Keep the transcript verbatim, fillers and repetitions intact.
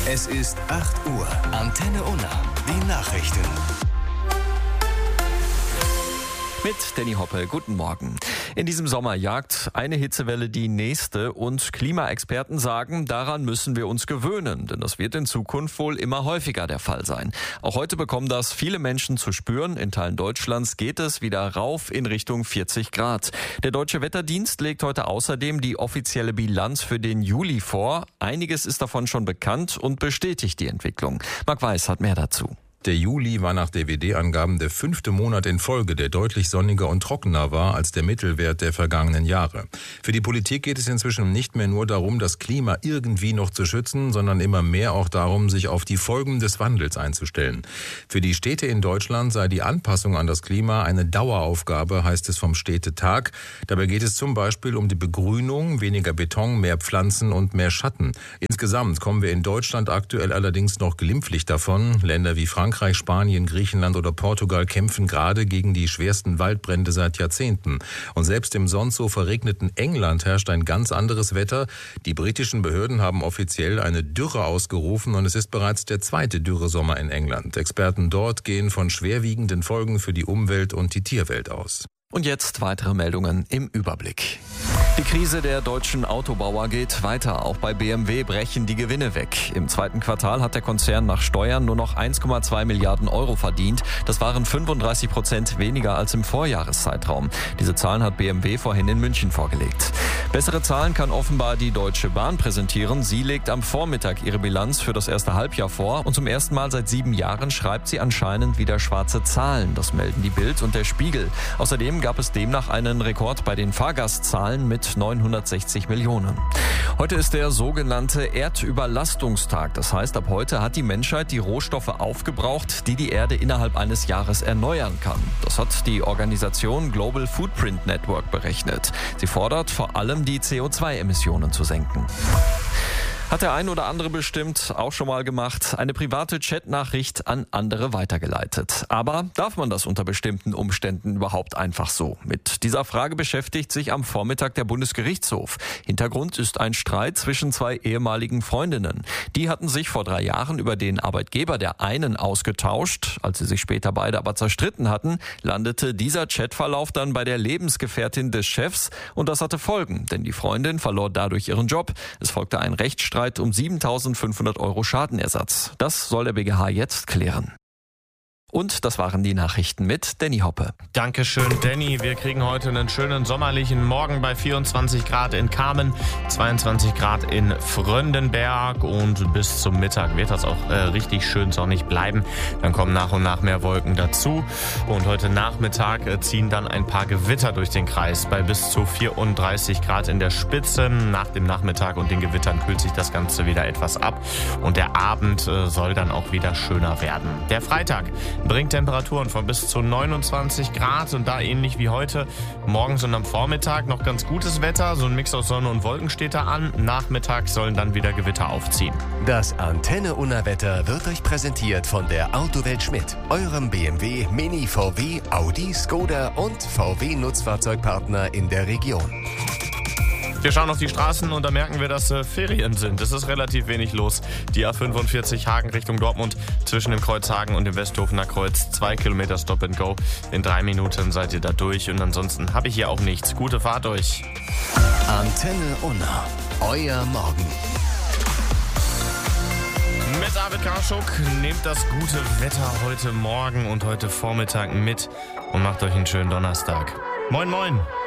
Es ist acht Uhr. Antenne Unna. Die Nachrichten. Mit Danny Hoppe, guten Morgen. In diesem Sommer jagt eine Hitzewelle die nächste und Klimaexperten sagen, daran müssen wir uns gewöhnen, denn das wird in Zukunft wohl immer häufiger der Fall sein. Auch heute bekommen das viele Menschen zu spüren. In Teilen Deutschlands geht es wieder rauf in Richtung vierzig Grad. Der Deutsche Wetterdienst legt heute außerdem die offizielle Bilanz für den Juli vor. Einiges ist davon schon bekannt und bestätigt die Entwicklung. Marc Weiß hat mehr dazu. Der Juli war nach D W D-Angaben der fünfte Monat in Folge, der deutlich sonniger und trockener war als der Mittelwert der vergangenen Jahre. Für die Politik geht es inzwischen nicht mehr nur darum, das Klima irgendwie noch zu schützen, sondern immer mehr auch darum, sich auf die Folgen des Wandels einzustellen. Für die Städte in Deutschland sei die Anpassung an das Klima eine Daueraufgabe, heißt es vom Städtetag. Dabei geht es zum Beispiel um die Begrünung, weniger Beton, mehr Pflanzen und mehr Schatten. Insgesamt kommen wir in Deutschland aktuell allerdings noch glimpflich davon. Länder wie Frankreich, Frankreich, Spanien, Griechenland oder Portugal kämpfen gerade gegen die schwersten Waldbrände seit Jahrzehnten. Und selbst im sonst so verregneten England herrscht ein ganz anderes Wetter. Die britischen Behörden haben offiziell eine Dürre ausgerufen und es ist bereits der zweite Dürresommer in England. Experten dort gehen von schwerwiegenden Folgen für die Umwelt und die Tierwelt aus. Und jetzt weitere Meldungen im Überblick. Die Krise der deutschen Autobauer geht weiter. Auch bei B M W brechen die Gewinne weg. Im zweiten Quartal hat der Konzern nach Steuern nur noch eins Komma zwei Milliarden Euro verdient. Das waren fünfunddreißig Prozent weniger als im Vorjahreszeitraum. Diese Zahlen hat B M W vorhin in München vorgelegt. Bessere Zahlen kann offenbar die Deutsche Bahn präsentieren. Sie legt am Vormittag ihre Bilanz für das erste Halbjahr vor. Und zum ersten Mal seit sieben Jahren schreibt sie anscheinend wieder schwarze Zahlen. Das melden die Bild und der Spiegel. Außerdem gab es demnach einen Rekord bei den Fahrgastzahlen mit neunhundertsechzig Millionen. Heute ist der sogenannte Erdüberlastungstag. Das heißt, ab heute hat die Menschheit die Rohstoffe aufgebraucht, die die Erde innerhalb eines Jahres erneuern kann. Das hat die Organisation Global Footprint Network berechnet. Sie fordert vor allem, die C O zwei Emissionen zu senken. Hat der ein oder andere bestimmt auch schon mal gemacht, eine private Chatnachricht an andere weitergeleitet. Aber darf man das unter bestimmten Umständen überhaupt einfach so? Mit dieser Frage beschäftigt sich am Vormittag der Bundesgerichtshof. Hintergrund ist ein Streit zwischen zwei ehemaligen Freundinnen. Die hatten sich vor drei Jahren über den Arbeitgeber der einen ausgetauscht. Als sie sich später beide aber zerstritten hatten, landete dieser Chatverlauf dann bei der Lebensgefährtin des Chefs. Und das hatte Folgen, denn die Freundin verlor dadurch ihren Job. Es folgte ein Rechtsstreit um siebentausendfünfhundert Euro Schadenersatz. Das soll der B G H jetzt klären. Und das waren die Nachrichten mit Danny Hoppe. Dankeschön, Danny. Wir kriegen heute einen schönen sommerlichen Morgen bei vierundzwanzig Grad in Kamen, zweiundzwanzig Grad in Fröndenberg und bis zum Mittag wird das auch äh, richtig schön sonnig bleiben. Dann kommen nach und nach mehr Wolken dazu und heute Nachmittag äh, ziehen dann ein paar Gewitter durch den Kreis bei bis zu vierunddreißig Grad in der Spitze. Nach dem Nachmittag und den Gewittern kühlt sich das Ganze wieder etwas ab und der Abend äh, soll dann auch wieder schöner werden. Der Freitag bringt Temperaturen von bis zu neunundzwanzig Grad und da ähnlich wie heute morgens und am Vormittag noch ganz gutes Wetter. So ein Mix aus Sonne und Wolken steht da an. Nachmittags sollen dann wieder Gewitter aufziehen. Das Antenne Unna Wetter wird euch präsentiert von der Autowelt Schmidt, eurem B M W, Mini, V W, Audi, Skoda und V W Nutzfahrzeugpartner in der Region. Wir schauen auf die Straßen und da merken wir, dass äh, Ferien sind. Es ist relativ wenig los. Die A fünfundvierzig Hagen Richtung Dortmund zwischen dem Kreuz Hagen und dem Westhofener Kreuz. Zwei Kilometer Stop and Go. In drei Minuten seid ihr da durch und ansonsten habe ich hier auch nichts. Gute Fahrt euch. Antenne Unna, euer Morgen. Mit David Karschuk nehmt das gute Wetter heute Morgen und heute Vormittag mit und macht euch einen schönen Donnerstag. Moin, moin.